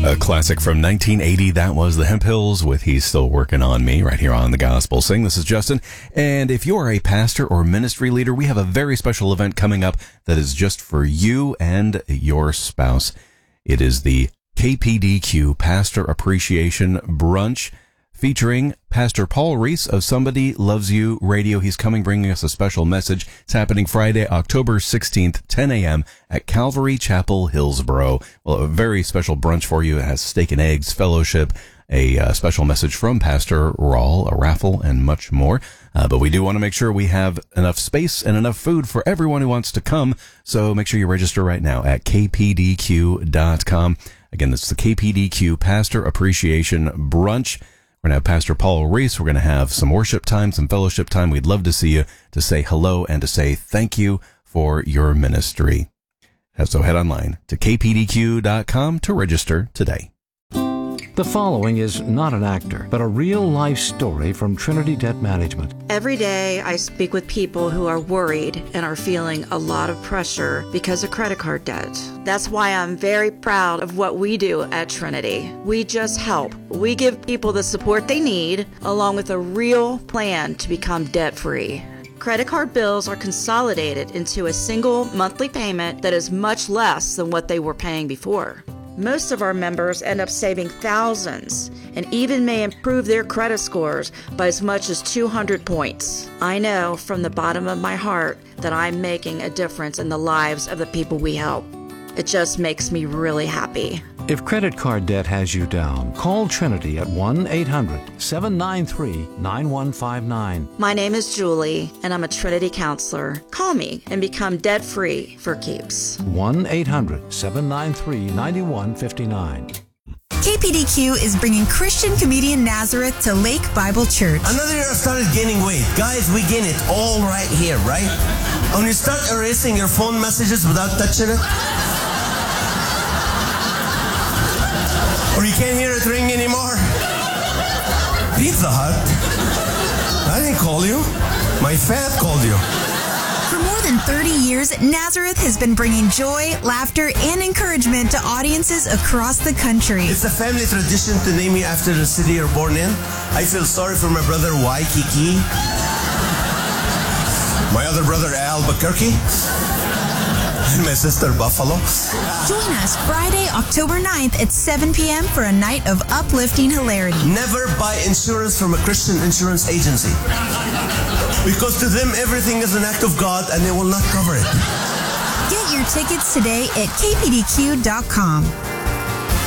A classic from 1980, that was the Hemp Hills with He's Still Working on Me, right here on The Gospel Sing. This is Justin, and if you are a pastor or ministry leader, we have a very special event coming up that is just for you and your spouse. It is the KPDQ Pastor Appreciation Brunch, featuring Pastor Paul Reese of Somebody Loves You Radio. He's coming, bringing us a special message. It's happening Friday, October 16th, 10 a.m. at Calvary Chapel, Hillsboro. Well, a very special brunch for you. It has steak and eggs, fellowship, a special message from Pastor Rawl, a raffle, and much more. But we do want to make sure we have enough space and enough food for everyone who wants to come. So make sure you register right now at kpdq.com. Again, this is the KPDQ Pastor Appreciation Brunch. We're going to have Pastor Paul Reese. We're going to have some worship time, some fellowship time. We'd love to see you, to say hello and to say thank you for your ministry. So head online to kpdq.com to register today. The following is not an actor, but a real-life story from Trinity Debt Management. Every day I speak with people who are worried and are feeling a lot of pressure because of credit card debt. That's why I'm very proud of what we do at Trinity. We just help. We give people the support they need, along with a real plan to become debt-free. Credit card bills are consolidated into a single monthly payment that is much less than what they were paying before. Most of our members end up saving thousands and even may improve their credit scores by as much as 200 points. I know from the bottom of my heart that I'm making a difference in the lives of the people we help. It just makes me really happy. If credit card debt has you down, call Trinity at 1-800-793-9159. My name is Julie, and I'm a Trinity counselor. Call me and become debt-free for keeps. 1-800-793-9159. KPDQ is bringing Christian comedian Nazareth to Lake Bible Church. Another year I started gaining weight. Guys, we gain it all right here, right? When you start erasing your phone messages without touching it, or you can't hear it ring anymore. Pizza Hut? I didn't call you. My fat called you. For more than 30 years, Nazareth has been bringing joy, laughter, and encouragement to audiences across the country. It's a family tradition to name you after the city you're born in. I feel sorry for my brother Waikiki, my other brother Albuquerque, and my sister Buffalo. Join us Friday, October 9th at 7 p.m. for a night of uplifting hilarity. Never buy insurance from a Christian insurance agency, because to them everything is an act of God and they will not cover it. Get your tickets today at kpdq.com.